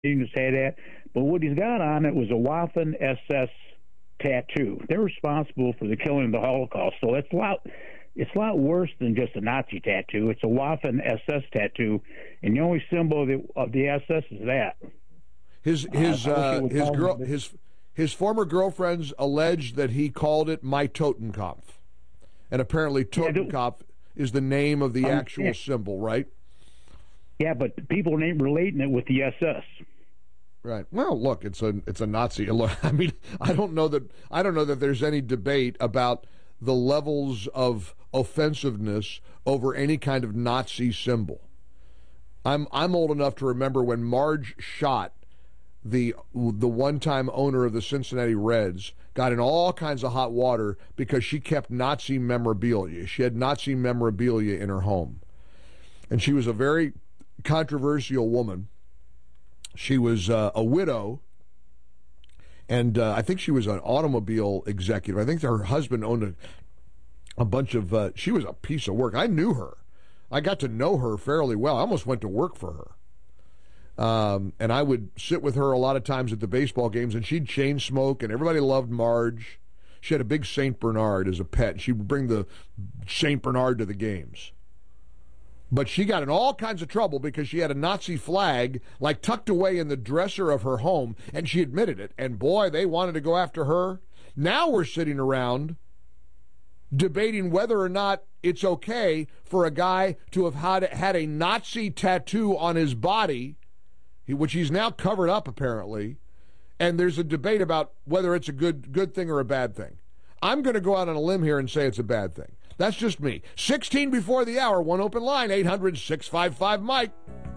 say that. But what he's got on it was a Waffen SS tattoo. They're responsible for the killing of the Holocaust. So it's a lot worse than just a Nazi tattoo. It's a Waffen SS tattoo, and the only symbol of the SS is that. His former girlfriends alleged that he called it My Totenkopf, and apparently Totenkopf is the name of the actual symbol, right? Yeah, but people ain't relating it with the SS. Right. Well, look, it's a Nazi. I mean, I don't know that there's any debate about the levels of offensiveness over any kind of Nazi symbol. I'm old enough to remember when Marge Schott, the one-time owner of the Cincinnati Reds, got in all kinds of hot water because she kept Nazi memorabilia. She had Nazi memorabilia in her home. And she was a very controversial woman. She was a widow, and I think she was an automobile executive. I think her husband owned a bunch of she was a piece of work. I knew her. I got to know her fairly well. I almost went to work for her. And I would sit with her a lot of times at the baseball games, and she'd chain smoke, and everybody loved Marge. She had a big St. Bernard as a pet. She would bring the St. Bernard to the games. But she got in all kinds of trouble because she had a Nazi flag like tucked away in the dresser of her home, and she admitted it. And boy, they wanted to go after her. Now we're sitting around debating whether or not it's okay for a guy to have had a Nazi tattoo on his body, which he's now covered up apparently, and there's a debate about whether it's a good thing or a bad thing. I'm going to go out on a limb here and say it's a bad thing. That's just me. 16 before the hour, one open line, 800-655-MIKE.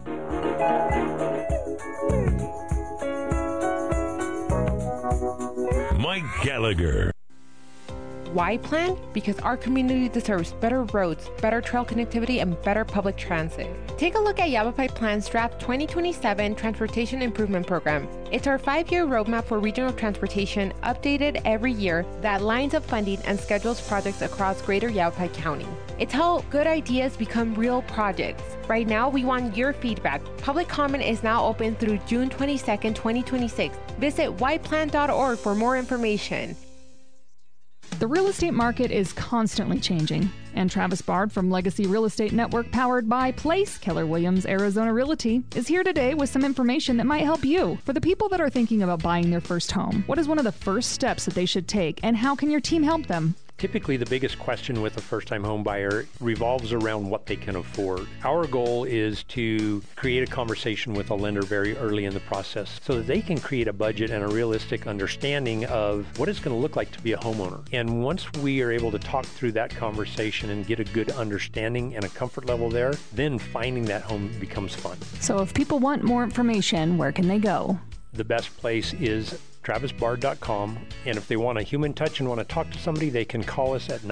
Mike Gallagher. Why plan? Because our community deserves better roads, better trail connectivity, and better public transit. Take a look at Yavapai Plan's Draft 2027 Transportation Improvement Program. It's our 5-year roadmap for regional transportation, updated every year, that lines up funding and schedules projects across greater Yavapai County. It's how good ideas become real projects. Right now, we want your feedback. Public comment is now open through June 22nd, 2026. Visit yplan.org for more information. The real estate market is constantly changing, and Travis Bard from Legacy Real Estate Network, powered by Place Keller Williams Arizona Realty, is here today with some information that might help you. For the people that are thinking about buying their first home, what is one of the first steps that they should take, and how can your team help them? Typically, the biggest question with a first-time home buyer revolves around what they can afford. Our goal is to create a conversation with a lender very early in the process so that they can create a budget and a realistic understanding of what it's going to look like to be a homeowner. And once we are able to talk through that conversation and get a good understanding and a comfort level there, then finding that home becomes fun. So if people want more information, where can they go? The best place is travisbard.com, and if they want a human touch and want to talk to somebody, they can call us at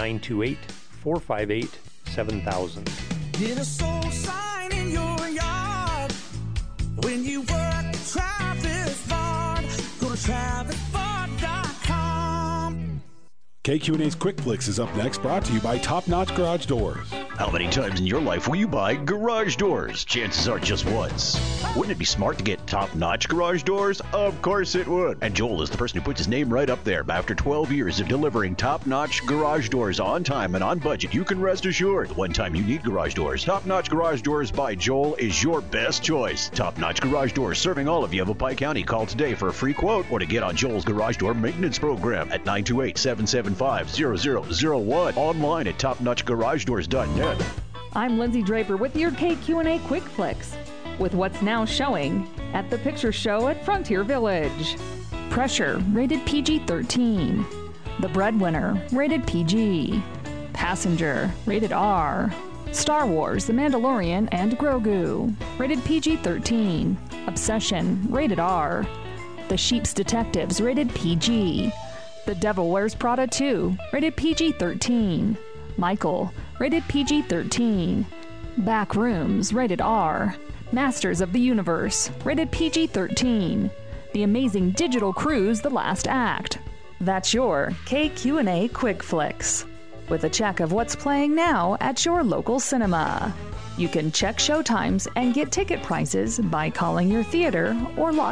928-458-7000. Get a soul sign in your yard when you work Travis Bard. Go to travisbard.com. KQNA's Quick Flicks is up next, brought to you by Top Notch Garage Doors. How many times in your life will you buy garage doors? Chances are just once. Wouldn't it be smart to get top-notch garage doors? Of course it would. And Joel is the person who puts his name right up there. After 12 years of delivering top-notch garage doors on time and on budget, you can rest assured the one time you need garage doors, Top-Notch Garage Doors by Joel is your best choice. Top-Notch Garage Doors serving all of Yavapai County. Call today for a free quote or to get on Joel's garage door maintenance program at 928-775-0001. Online at topnotchgaragedoors.net. I'm Lindsay Draper with your KQ&A Quick Flicks, with what's now showing at the Picture Show at Frontier Village. Pressure, rated PG-13. The Breadwinner, rated PG. Passenger, rated R. Star Wars, The Mandalorian, and Grogu, rated PG-13. Obsession, rated R. The Sheep's Detectives, rated PG. The Devil Wears Prada 2, rated PG-13. Michael, rated PG-13. Backrooms, rated R. Masters of the Universe, rated PG-13. The Amazing Digital Cruise, The Last Act. That's your KQ&A Quick Flicks, with a check of what's playing now at your local cinema. You can check showtimes and get ticket prices by calling your theater or